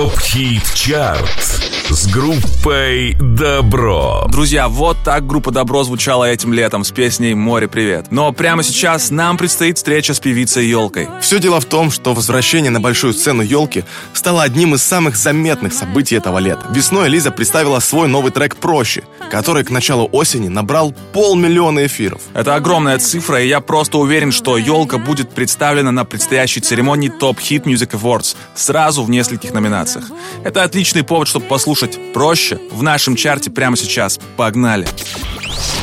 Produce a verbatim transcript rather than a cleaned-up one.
ТОП-хит чарт с группой Добро. Друзья, вот так группа Добро звучала этим летом с песней «Море, привет». Но прямо сейчас нам предстоит встреча с певицей Ёлкой. Все дело в том, что возвращение на большую сцену Ёлки стало одним из самых заметных событий этого лета. Весной Лиза представила свой новый трек «Проще», который к началу осени набрал полмиллиона эфиров. Это огромная цифра, и я просто уверен, что Ёлка будет представлена на предстоящей церемонии Top Hit Music Awards сразу в нескольких номинациях. Это отличный повод, чтобы послушать «Проще» в нашем чарте прямо сейчас. Погнали!